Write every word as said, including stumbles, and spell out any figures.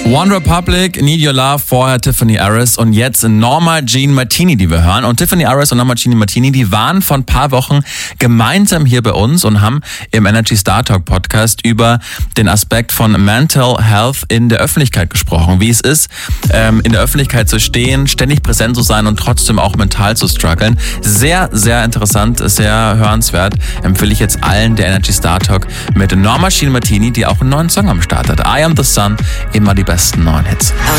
One Republic, Need Your Love, vorher Tiffany Harris und jetzt Norma Jean Martini, die wir hören. Und Tiffany Harris und Norma Jean Martini, die waren vor ein paar Wochen gemeinsam hier bei uns und haben im Energy Star Talk Podcast über den Aspekt von Mental Health in der Öffentlichkeit gesprochen. Wie es ist, ähm, in der Öffentlichkeit zu stehen, ständig präsent zu sein und trotzdem auch mental zu strugglen. Sehr, sehr interessant, sehr hörenswert. Empfehle ich jetzt allen der Energy Star Talk mit Norma Jean Martini, die auch einen neuen Song am Start hat. I Am The Sun, immer die besten neuen Hits.